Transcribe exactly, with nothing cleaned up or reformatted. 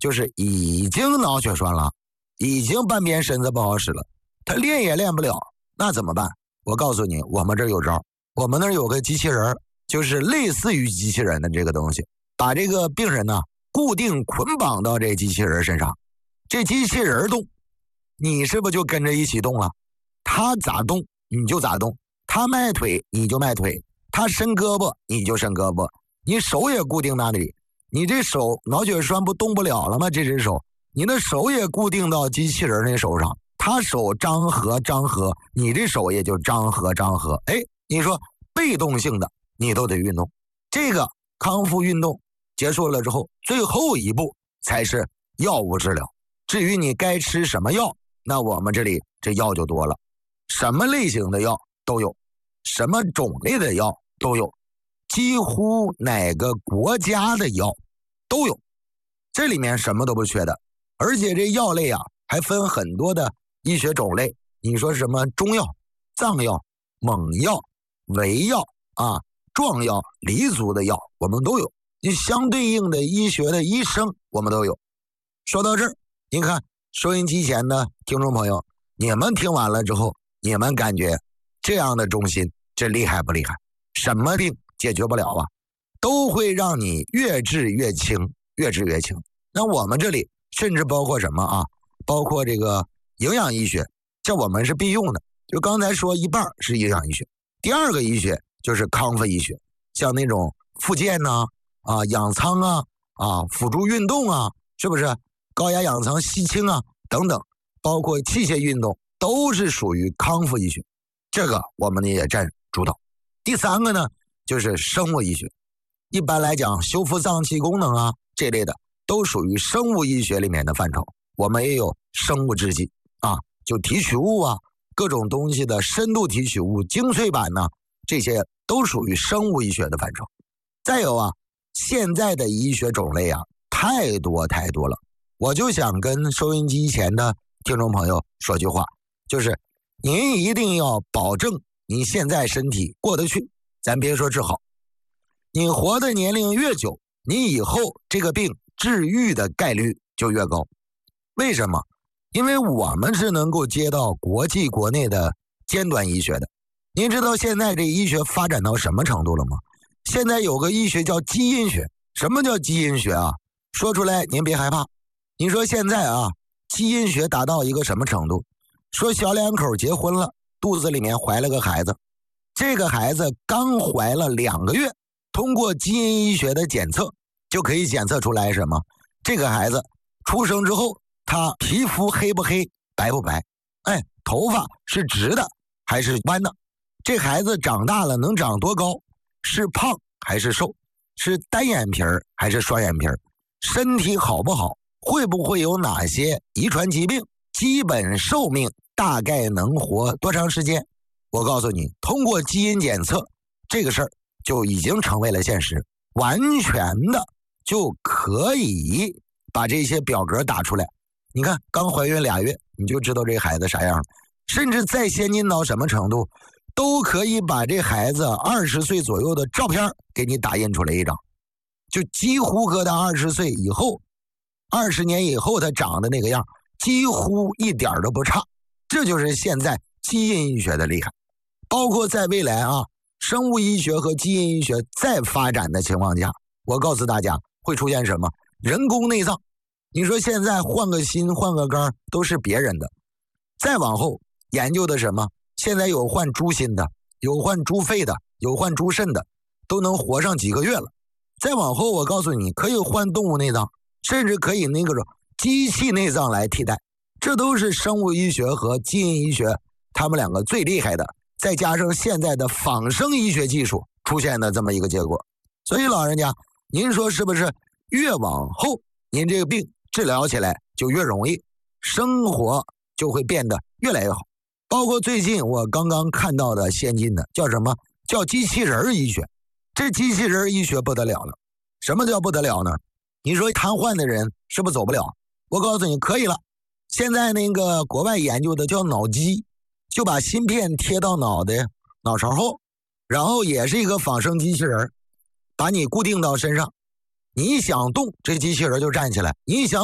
就是已经脑血栓了，已经半边身子不好使了，他练也练不了，那怎么办？我告诉你，我们这儿有招，我们那儿有个机器人，就是类似于机器人的这个东西，把这个病人呢固定捆绑到这机器人身上，这机器人动，你是不是就跟着一起动了？他咋动你就咋动，他迈腿你就迈腿，他伸胳膊你就伸胳膊，你手也固定那里，你这手脑血栓不动不了了吗？这只手，你的手也固定到机器人那手上，他手张合张合，你这手也就张合张合。哎，你说被动性的你都得运动，这个康复运动结束了之后，最后一步才是药物治疗。至于你该吃什么药，那我们这里这药就多了，什么类型的药都有，什么种类的药都有，几乎哪个国家的药都有，这里面什么都不缺的。而且这药类啊还分很多的医学种类，你说什么中药、藏药、蒙药、维药啊、壮药、黎族的药我们都有，你相对应的医学的医生我们都有。说到这儿，你看收音机前的听众朋友，你们听完了之后，你们感觉这样的中心这厉害不厉害？什么病解决不了啊？都会让你越治越轻，越治越轻。那我们这里甚至包括什么啊？包括这个营养医学，这我们是必用的。就刚才说一半是营养医学，第二个医学就是康复医学，像那种复健呐、啊、啊养仓啊、啊辅助运动啊，是不是？高压氧舱吸氢啊等等，包括器械运动，都是属于康复医学，这个我们也占主导。第三个呢，就是生物医学。一般来讲，修复脏器功能啊这类的，都属于生物医学里面的范畴。我们也有生物制剂啊，就提取物啊，各种东西的深度提取物、精粹版呢，这些都属于生物医学的范畴。再有啊，现在的医学种类啊，太多太多了。我就想跟收音机前的听众朋友说句话，就是您一定要保证你现在身体过得去，咱别说治好，你活的年龄越久，你以后这个病治愈的概率就越高。为什么？因为我们是能够接到国际国内的尖端医学的。您知道现在这医学发展到什么程度了吗？现在有个医学叫基因学。什么叫基因学啊？说出来您别害怕。你说现在啊，基因学达到一个什么程度？说小两口结婚了，肚子里面怀了个孩子，这个孩子刚怀了两个月，通过基因医学的检测就可以检测出来什么？这个孩子出生之后，他皮肤黑不黑，白不白？哎，头发是直的还是弯的？这孩子长大了能长多高？是胖还是瘦？是单眼皮儿还是双眼皮儿？身体好不好？会不会有哪些遗传疾病？基本寿命大概能活多长时间？我告诉你，通过基因检测，这个事儿就已经成为了现实，完全的就可以把这些表格打出来。你看，刚怀孕俩月，你就知道这孩子啥样了。甚至再先进到什么程度，都可以把这孩子二十岁左右的照片给你打印出来一张，就几乎和他二十岁以后二十年以后他长的那个样几乎一点都不差。这就是现在基因医学的厉害。包括在未来啊，生物医学和基因医学再发展的情况下，我告诉大家会出现什么？人工内脏。你说现在换个心换个肝都是别人的，再往后研究的什么？现在有换猪心的，有换猪肺的，有换猪肾的，都能活上几个月了。再往后我告诉你，可以换动物内脏，甚至可以那个机器内脏来替代。这都是生物医学和基因医学他们两个最厉害的，再加上现在的仿生医学技术出现的这么一个结果。所以老人家，您说是不是越往后您这个病治疗起来就越容易，生活就会变得越来越好？包括最近我刚刚看到的先进的叫什么？叫机器人医学。这机器人医学不得了了。什么叫不得了呢？你说瘫痪的人是不是走不了？我告诉你可以了。现在那个国外研究的叫脑机，就把芯片贴到脑袋脑勺后，然后也是一个仿生机器人，把你固定到身上，你一想动，这机器人就站起来，你一想